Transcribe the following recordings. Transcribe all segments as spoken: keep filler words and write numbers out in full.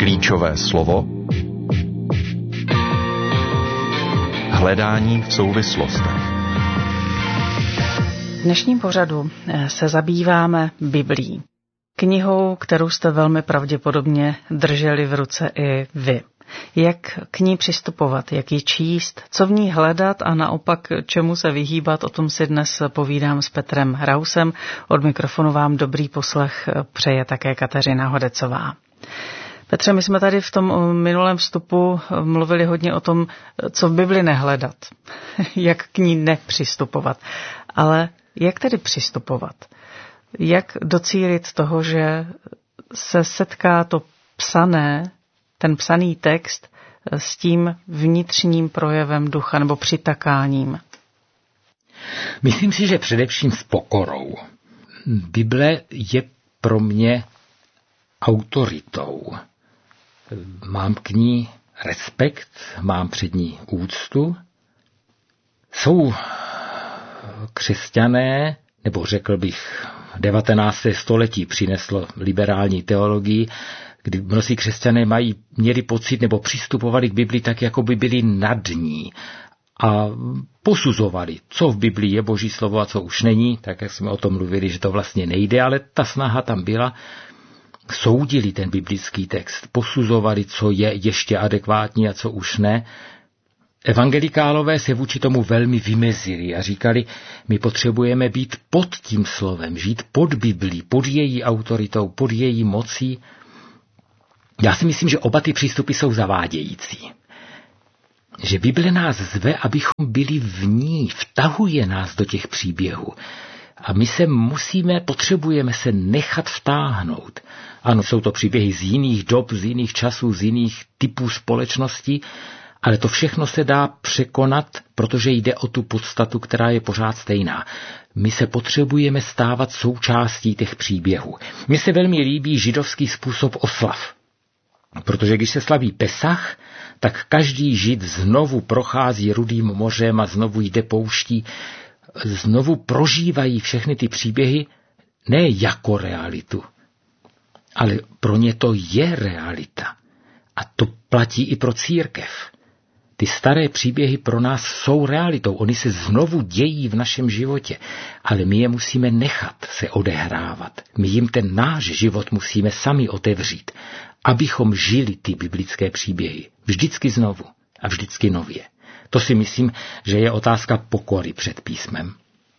Klíčové slovo. Hledání v souvislostech. V dnešním pořadu se zabýváme Biblií. Knihou, kterou jste velmi pravděpodobně drželi v ruce i vy. Jak k ní přistupovat, jak ji číst, co v ní hledat a naopak čemu se vyhýbat, o tom si dnes povídám s Petrem Rausem. Od mikrofonu vám dobrý poslech přeje také Kateřina Hodecová. Petře, my jsme tady v tom minulém vstupu mluvili hodně o tom, co v Bibli nehledat, jak k ní nepřistupovat. Ale jak tedy přistupovat? Jak docílit toho, že se setká to psané, ten psaný text s tím vnitřním projevem ducha nebo přitakáním? Myslím si, že především s pokorou. Bible je pro mě autoritou. Mám k ní respekt, mám před ní úctu. Jsou křesťané, nebo řekl bych, devatenácté století přineslo liberální teologii, kdy mnozí křesťané mají, měli pocit nebo přistupovali k Bibli tak, jako by byli nad ní a posuzovali, co v Biblii je Boží slovo a co už není, tak jak jsme o tom mluvili, že to vlastně nejde, ale ta snaha tam byla. Soudili ten biblický text, posuzovali, co je ještě adekvátní a co už ne. Evangelikálové se vůči tomu velmi vymezili a říkali, my potřebujeme být pod tím slovem, žít pod Biblí, pod její autoritou, pod její mocí. Já si myslím, že oba ty přístupy jsou zavádějící. Že Bible nás zve, abychom byli v ní, vtahuje nás do těch příběhů. A my se musíme, potřebujeme se nechat vtáhnout. Ano, jsou to příběhy z jiných dob, z jiných časů, z jiných typů společností, ale to všechno se dá překonat, protože jde o tu podstatu, která je pořád stejná. My se potřebujeme stávat součástí těch příběhů. Mně se velmi líbí židovský způsob oslav. Protože když se slaví Pesach, tak každý žid znovu prochází Rudým mořem a znovu jde pouští, znovu prožívají všechny ty příběhy ne jako realitu, ale pro ně to je realita. A to platí i pro církev. Ty staré příběhy pro nás jsou realitou, oni se znovu dějí v našem životě, ale my je musíme nechat se odehrávat. My jim ten náš život musíme sami otevřít, abychom žili ty biblické příběhy. Vždycky znovu a vždycky nově. To si myslím, že je otázka pokory před písmem.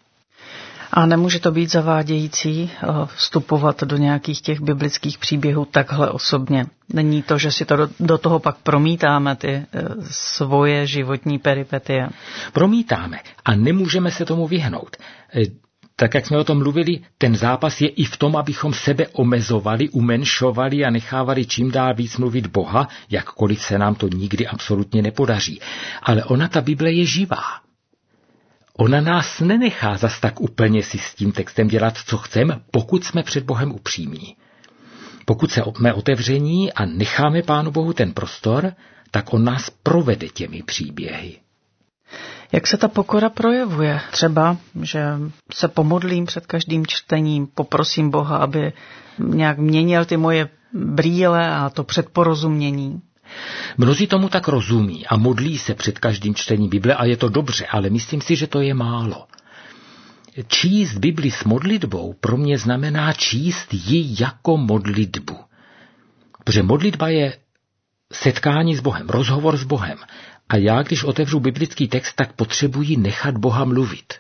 A nemůže to být zavádějící vstupovat do nějakých těch biblických příběhů takhle osobně? Není to, že si to do, do toho pak promítáme, ty svoje životní peripetie? Promítáme a nemůžeme se tomu vyhnout. Tak, jak jsme o tom mluvili, ten zápas je i v tom, abychom sebe omezovali, umenšovali a nechávali čím dál víc mluvit Boha, jakkoliv se nám to nikdy absolutně nepodaří. Ale ona, ta Bible, je živá. Ona nás nenechá zas tak úplně si s tím textem dělat, co chceme, pokud jsme před Bohem upřímní. Pokud se jsme otevření a necháme Pánu Bohu ten prostor, tak on nás provede těmi příběhy. Jak se ta pokora projevuje? Třeba, že se pomodlím před každým čtením, poprosím Boha, aby nějak měnil ty moje brýle a to předporozumění. Mnozí tomu tak rozumí a modlí se před každým čtením Bible a je to dobře, ale myslím si, že to je málo. Číst Bibli s modlitbou pro mě znamená číst ji jako modlitbu. Protože modlitba je setkání s Bohem, rozhovor s Bohem. A já, když otevřu biblický text, tak potřebuji nechat Boha mluvit.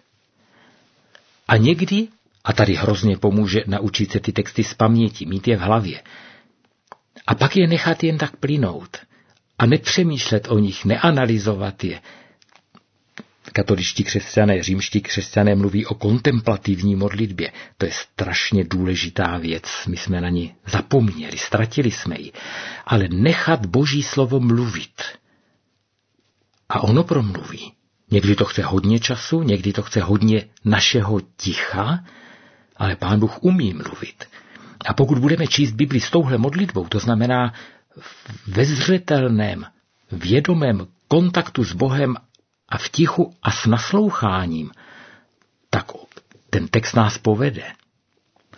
A někdy, a tady hrozně pomůže naučit se ty texty z paměti, mít je v hlavě, a pak je nechat jen tak plynout a nepřemýšlet o nich, neanalyzovat je. Katoličtí křesťané, římští křesťané mluví o kontemplativní modlitbě. To je strašně důležitá věc. My jsme na ní zapomněli, ztratili jsme ji. Ale nechat Boží slovo mluvit. A ono promluví. Někdy to chce hodně času, někdy to chce hodně našeho ticha, ale Pán Bůh umí mluvit. A pokud budeme číst Bibli s touhle modlitbou, to znamená ve zřetelném, vědomém kontaktu s Bohem a v tichu a s nasloucháním, tak ten text nás povede.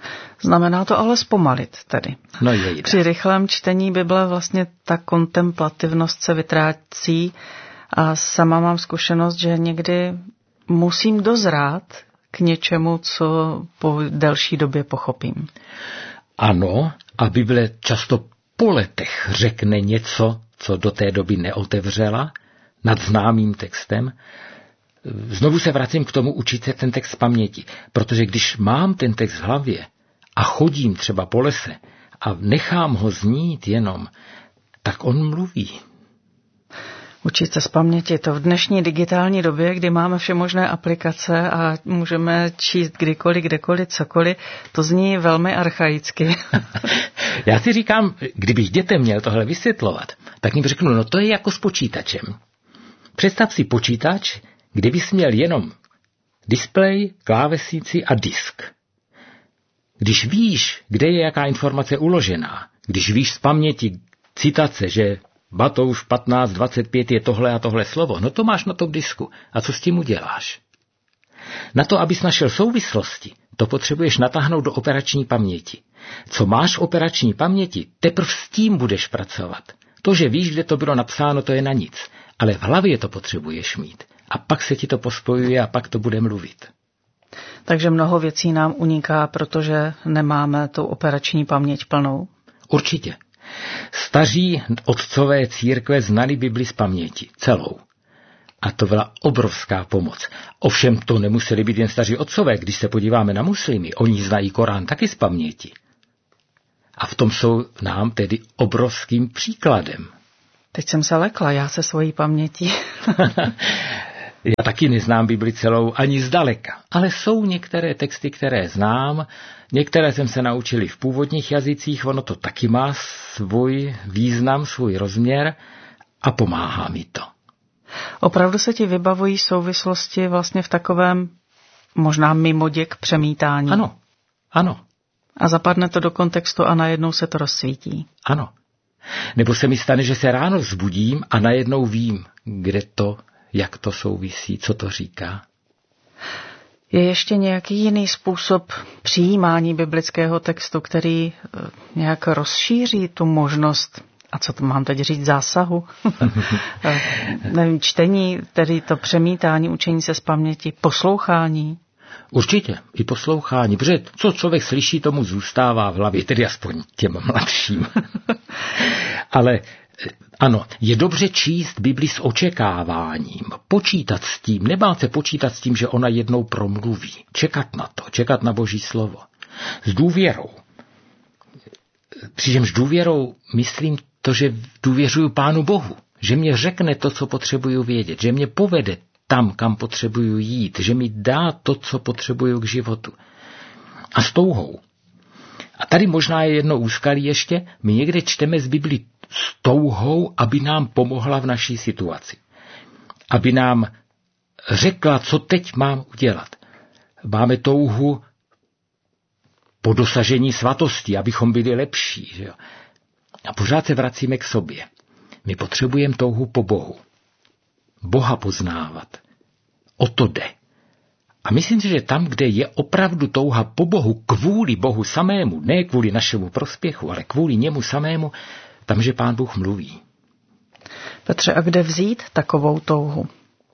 Znamená to ale zpomalit tedy. No jejda. Při rychlém čtení Bible vlastně ta kontemplativnost se vytrácí a sama mám zkušenost, že někdy musím dozrát k něčemu, co po delší době pochopím. Ano, a Bible často po letech řekne něco, co do té doby neotevřela, nad známým textem. Znovu se vracím k tomu učit se ten text z paměti, protože když mám ten text v hlavě a chodím třeba po lese a nechám ho znít jenom, tak on mluví. Učit se z paměti, to v dnešní digitální době, kdy máme všemožné aplikace a můžeme číst kdykoliv, kdekoliv, cokoliv, to zní velmi archaicky. Já si říkám, kdybych dětem měl tohle vysvětlovat, tak jim řeknu, no to je jako s počítačem. Představ si počítač, kde bys měl jenom displej, klávesnici a disk. Když víš, kde je jaká informace uložená, když víš z paměti citace, že Batouš patnáct dvacet pět je tohle a tohle slovo, no to máš na tom disku. A co s tím uděláš? Na to, abys našel souvislosti, to potřebuješ natáhnout do operační paměti. Co máš v operační paměti, teprv s tím budeš pracovat. To, že víš, kde to bylo napsáno, to je na nic. Ale v hlavě to potřebuješ mít. A pak se ti to pospojuje a pak to bude mluvit. Takže mnoho věcí nám uniká, protože nemáme tu operační paměť plnou? Určitě. Staří otcové církve znali Bibli z paměti, celou. A to byla obrovská pomoc. Ovšem to nemuseli být jen staří otcové, když se podíváme na muslimy, oni znají Korán taky z paměti. A v tom jsou nám tedy obrovským příkladem. Teď jsem se lekla, já se svojí pamětí. Já taky neznám Bibli celou ani zdaleka, ale jsou některé texty, které znám, některé jsem se naučil v původních jazycích, ono to taky má svůj význam, svůj rozměr a pomáhá mi to. Opravdu se ti vybavují souvislosti vlastně v takovém možná mimoděk přemítání? Ano, ano. A zapadne to do kontextu a najednou se to rozsvítí? Ano. Nebo se mi stane, že se ráno vzbudím a najednou vím, kde to, jak to souvisí, co to říká. Je ještě nějaký jiný způsob přijímání biblického textu, který nějak rozšíří tu možnost, a co to mám teď říct, zásahu? Nevím, čtení, tedy to přemítání, učení se z paměti, poslouchání? Určitě, i poslouchání, protože co člověk slyší, tomu zůstává v hlavě, tedy aspoň těm mladším. Ale ano, je dobře číst Bibli s očekáváním, počítat s tím, nebát se počítat s tím, že ona jednou promluví, čekat na to, čekat na Boží slovo. S důvěrou. Přičemž důvěrou myslím to, že důvěřuju Pánu Bohu, že mě řekne to, co potřebuju vědět, že mě povede tam, kam potřebuju jít, že mi dá to, co potřebuju k životu. A s touhou. A tady možná je jedno úskalí ještě, my někde čteme z Bibli s touhou, aby nám pomohla v naší situaci. Aby nám řekla, co teď mám udělat. Máme touhu po dosažení svatosti, abychom byli lepší. Že jo? A pořád se vracíme k sobě. My potřebujeme touhu po Bohu. Boha poznávat. O to jde. A myslím si, že tam, kde je opravdu touha po Bohu kvůli Bohu samému, ne kvůli našemu prospěchu, ale kvůli němu samému, tam, že Pán Bůh mluví. Petře, a kde vzít takovou touhu?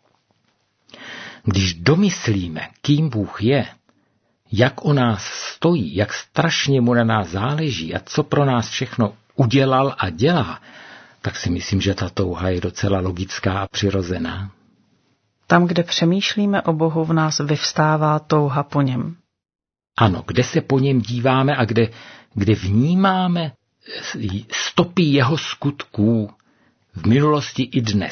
Když domyslíme, kým Bůh je, jak o nás stojí, jak strašně mu na nás záleží a co pro nás všechno udělal a dělá, tak si myslím, že ta touha je docela logická a přirozená. Tam, kde přemýšlíme o Bohu, v nás vyvstává touha po něm. Ano, kde se po něm díváme a kde, kde vnímáme stopy jeho skutků v minulosti i dnes.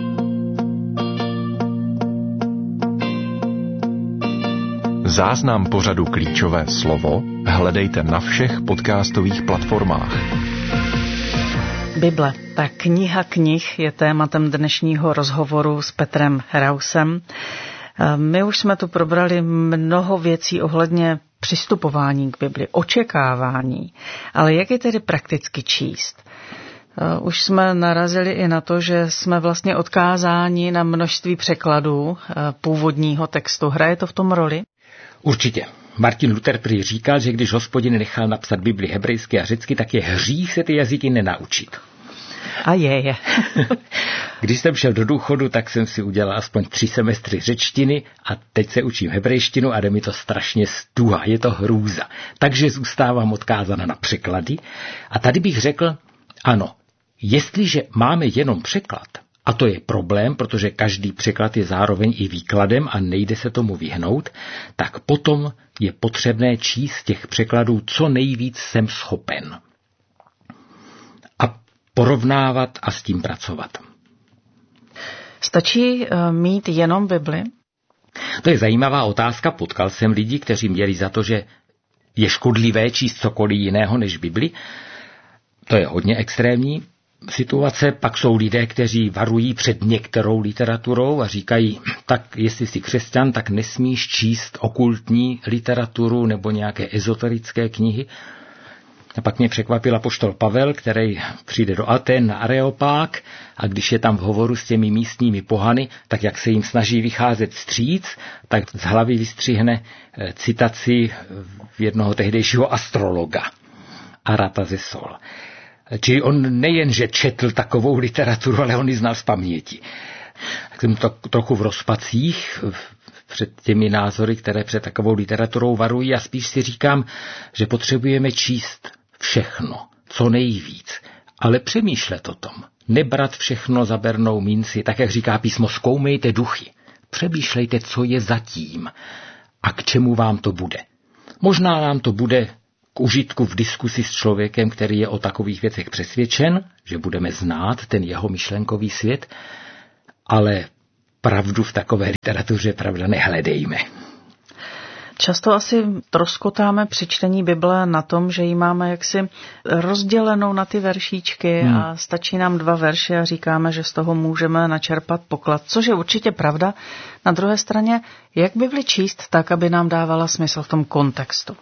Záznam pořadu Klíčové slovo hledejte na všech podcastových platformách. Bible, ta kniha knih, je tématem dnešního rozhovoru s Petrem Rausem. My už jsme tu probrali mnoho věcí ohledně přistupování k Bibli, očekávání, ale jak je tedy prakticky číst? Už jsme narazili i na to, že jsme vlastně odkázáni na množství překladů původního textu. Hraje to v tom roli? Určitě. Martin Luther prý říkal, že když Hospodin nechal napsat Bibli hebrejsky a řecky, tak je hřích se ty jazyky nenaučit. A je, je. Když jsem šel do důchodu, tak jsem si udělal aspoň tři semestry řečtiny a teď se učím hebrejštinu a jde mi to strašně stuha, je to hrůza. Takže zůstávám odkázána na překlady. A tady bych řekl, ano, jestliže máme jenom překlad, a to je problém, protože každý překlad je zároveň i výkladem a nejde se tomu vyhnout, tak potom je potřebné číst těch překladů, co nejvíc jsem schopen. A porovnávat a s tím pracovat. Stačí mít jenom Bibli? To je zajímavá otázka. Potkal jsem lidi, kteří měli za to, že je škodlivé číst cokoliv jiného než Bibli. To je hodně extrémní situace. Pak jsou lidé, kteří varují před některou literaturou a říkají, tak jestli jsi křesťan, tak nesmíš číst okultní literaturu nebo nějaké ezoterické knihy. A pak mě překvapil apoštol Pavel, který přijde do Aten na Areopág a když je tam v hovoru s těmi místními pohany, tak jak se jim snaží vycházet vstříc, tak z hlavy vystřihne citaci jednoho tehdejšího astrologa, Arata ze Sol. Čili on nejen, že četl takovou literaturu, ale on ji znal z paměti. Tak jsem to trochu v rozpacích před těmi názory, které před takovou literaturou varují a spíš si říkám, že potřebujeme číst všechno, co nejvíc, ale přemýšlet o tom. Nebrat všechno za bernou minci, tak jak říká písmo, zkoumejte duchy. Přemýšlejte, co je zatím a k čemu vám to bude. Možná nám to bude k užitku v diskusi s člověkem, který je o takových věcech přesvědčen, že budeme znát ten jeho myšlenkový svět, ale pravdu v takové literatuře, pravda, nehledejme. Často asi troskotáme při čtení Bible na tom, že ji máme jaksi rozdělenou na ty veršíčky hmm. a stačí nám dva verše a říkáme, že z toho můžeme načerpat poklad, což je určitě pravda. Na druhé straně, jak Bibli číst tak, aby nám dávala smysl v tom kontextu?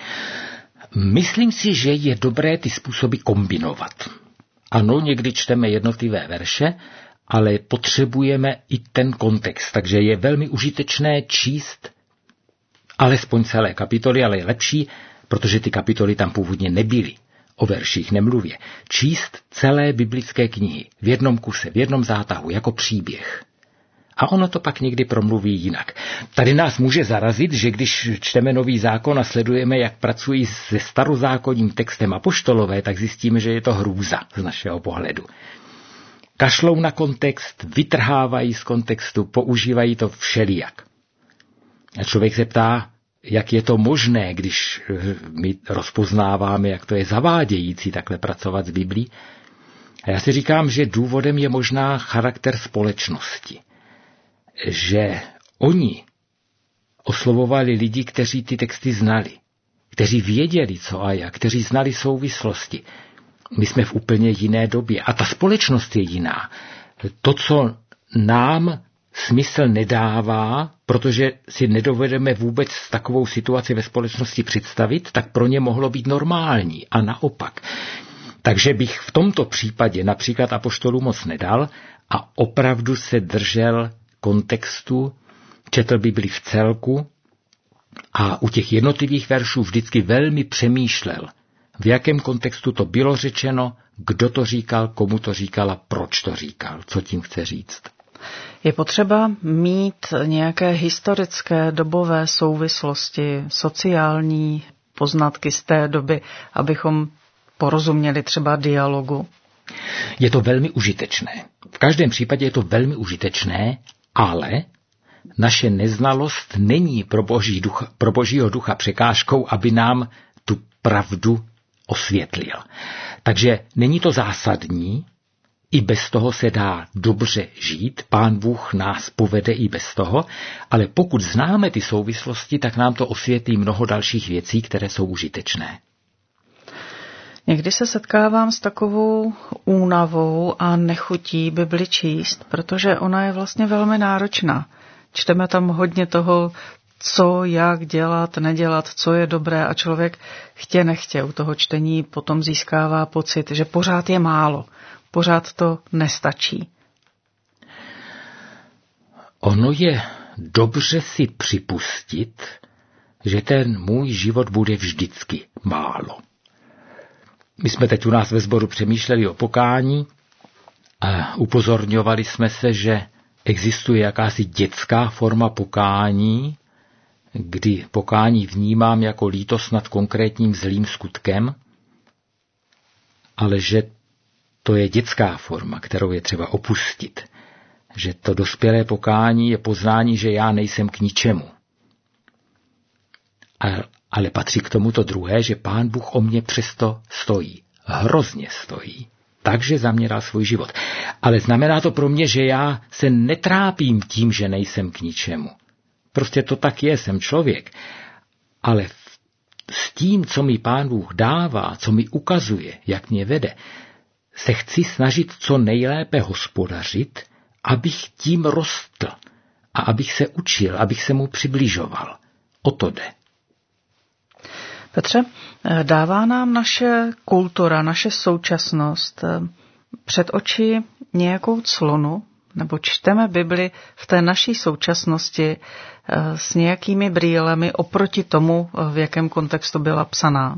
Myslím si, že je dobré ty způsoby kombinovat. Ano, někdy čteme jednotlivé verše, ale potřebujeme i ten kontext, takže je velmi užitečné číst alespoň celé kapitoly, ale je lepší, protože ty kapitoly tam původně nebyly. O verších nemluvě. Číst celé biblické knihy v jednom kuse, v jednom zátahu, jako příběh. A ono to pak někdy promluví jinak. Tady nás může zarazit, že když čteme Nový zákon a sledujeme, jak pracují se starozákonním textem apoštolové, tak zjistíme, že je to hrůza z našeho pohledu. Kašlou na kontext, vytrhávají z kontextu, používají to všelijak. A člověk se ptá, jak je to možné, když my rozpoznáváme, jak to je zavádějící takhle pracovat s Biblí. A já si říkám, že důvodem je možná charakter společnosti. Že oni oslovovali lidi, kteří ty texty znali, kteří věděli, co a jak, kteří znali souvislosti. My jsme v úplně jiné době a ta společnost je jiná. To, co nám smysl nedává, protože si nedovedeme vůbec takovou situaci ve společnosti představit, tak pro ně mohlo být normální a naopak. Takže bych v tomto případě například apoštolů moc nedal a opravdu se držel kontextu, četl Bibli v celku a u těch jednotlivých veršů vždycky velmi přemýšlel, v jakém kontextu to bylo řečeno, kdo to říkal, komu to říkal a proč to říkal, co tím chce říct. Je potřeba mít nějaké historické dobové souvislosti, sociální poznatky z té doby, abychom porozuměli třeba dialogu? Je to velmi užitečné. V každém případě je to velmi užitečné, ale naše neznalost není pro, boží ducha, pro božího ducha překážkou, aby nám tu pravdu osvětlil. Takže není to zásadní, i bez toho se dá dobře žít, Pán Bůh nás povede i bez toho, ale pokud známe ty souvislosti, tak nám to osvětlí mnoho dalších věcí, které jsou užitečné. Někdy se setkávám s takovou únavou a nechutí Bibli číst, protože ona je vlastně velmi náročná. Čteme tam hodně toho, co, jak dělat, nedělat, co je dobré a člověk chtě nechtě u toho čtení potom získává pocit, že pořád je málo, pořád to nestačí. Ono je dobře si připustit, že ten můj život bude vždycky málo. My jsme teď u nás ve sboru přemýšleli o pokání a upozorňovali jsme se, že existuje jakási dětská forma pokání, kdy pokání vnímám jako lítost nad konkrétním zlým skutkem, ale že to je dětská forma, kterou je třeba opustit. Že to dospělé pokání je poznání, že já nejsem k ničemu. Ale patří k tomu to druhé, že Pán Bůh o mě přesto stojí. Hrozně stojí. Takže za mě dal svůj život. Ale znamená to pro mě, že já se netrápím tím, že nejsem k ničemu. Prostě to tak je, jsem člověk. Ale s tím, co mi Pán Bůh dává, co mi ukazuje, jak mě vede, se chci snažit co nejlépe hospodařit, abych tím rostl a abych se učil, abych se mu přibližoval. O to jde. Petře, dává nám naše kultura, naše současnost před oči nějakou clonu, nebo čteme Bibli v té naší současnosti s nějakými brýlemi oproti tomu, v jakém kontextu byla psaná?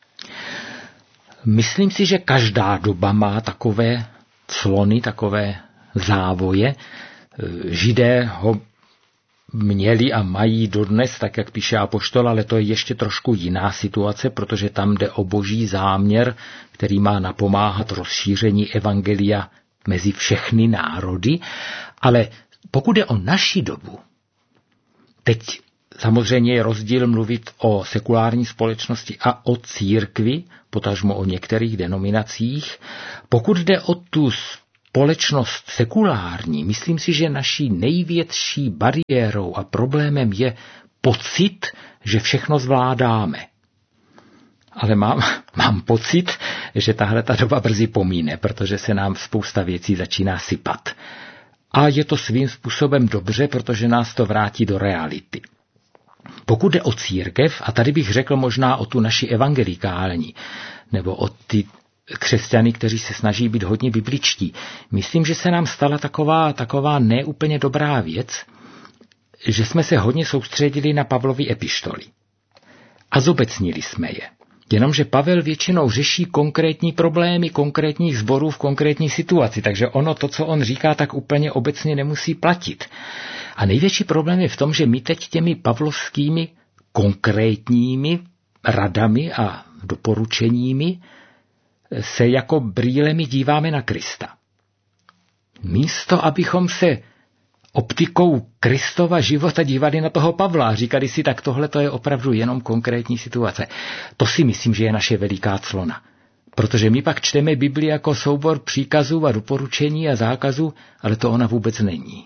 Myslím si, že každá doba má takové clony, takové závoje. Židé ho měli a mají dodnes, tak jak píše apoštol, ale to je ještě trošku jiná situace, protože tam jde o boží záměr, který má napomáhat rozšíření evangelia mezi všechny národy. Ale pokud jde o naši dobu, teď samozřejmě je rozdíl mluvit o sekulární společnosti a o církvi, potažmo o některých denominacích. Pokud jde o tu společnost sekulární, myslím si, že naší největší bariérou a problémem je pocit, že všechno zvládáme. Ale mám, mám pocit, že tahle ta doba brzy pomíne, protože se nám spousta věcí začíná sypat. A je to svým způsobem dobře, protože nás to vrátí do reality. Pokud jde o církev, a tady bych řekl možná o tu naši evangelikální, nebo o ty křesťany, kteří se snaží být hodně bibličtí, myslím, že se nám stala taková, taková neúplně dobrá věc, že jsme se hodně soustředili na Pavlovy epištoly. A zobecnili jsme je. Jenomže Pavel většinou řeší konkrétní problémy konkrétních sborů v konkrétní situaci, takže ono to, co on říká, tak úplně obecně nemusí platit. A největší problém je v tom, že my teď těmi pavlovskými konkrétními radami a doporučeními se jako brýlemi díváme na Krista. Místo, abychom se optikou Kristova života dívali na toho Pavla a říkali si, tak tohle to je opravdu jenom konkrétní situace. To si myslím, že je naše veliká clona. Protože my pak čteme Bibli jako soubor příkazů a doporučení a zákazů, ale to ona vůbec není.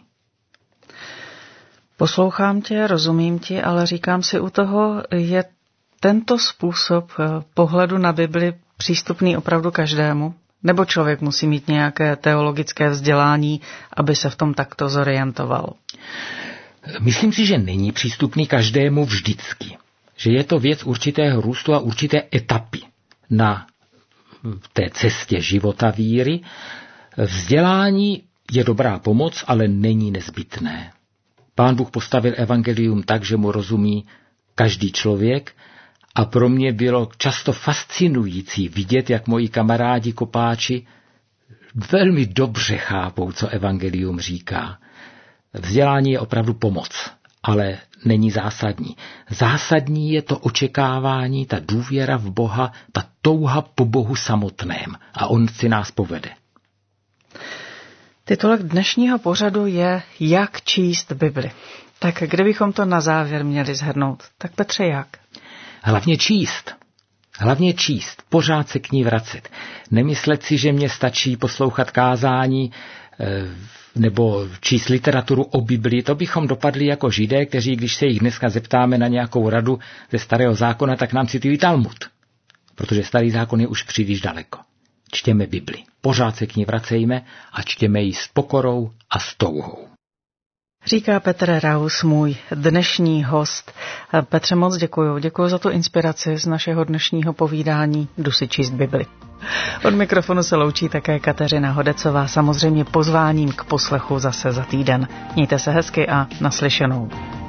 Poslouchám tě, rozumím ti, ale říkám si u toho, je tento způsob pohledu na Bibli přístupný opravdu každému? Nebo člověk musí mít nějaké teologické vzdělání, aby se v tom takto zorientoval? Myslím si, že není přístupný každému vždycky. Že je to věc určitého růstu a určité etapy na té cestě života víry. Vzdělání je dobrá pomoc, ale není nezbytné. Pán Bůh postavil evangelium tak, že mu rozumí každý člověk, a pro mě bylo často fascinující vidět, jak moji kamarádi kopáči velmi dobře chápou, co evangelium říká. Vzdělání je opravdu pomoc, ale není zásadní. Zásadní je to očekávání, ta důvěra v Boha, ta touha po Bohu samotném a on si nás povede. Titulek dnešního pořadu je Jak číst Bibli. Tak kdybychom to na závěr měli shrnout, tak Petře, jak? Hlavně číst. Hlavně číst. Pořád se k ní vracet. Nemyslet si, že mě stačí poslouchat kázání nebo číst literaturu o Biblii. To bychom dopadli jako Židé, kteří, když se jich dneska zeptáme na nějakou radu ze starého zákona, tak nám citují Talmud. Protože starý zákon je už příliš daleko. Čtěme Bibli. Pořád se k ní vracejme a čtěme ji s pokorou a s touhou. Říká Petr Raus, můj dnešní host. Petře, moc děkuju. Děkuju za tu inspiraci z našeho dnešního povídání. Jdu si číst Bibli. Od mikrofonu se loučí také Kateřina Hodecová, samozřejmě pozváním k poslechu zase za týden. Mějte se hezky a naslyšenou.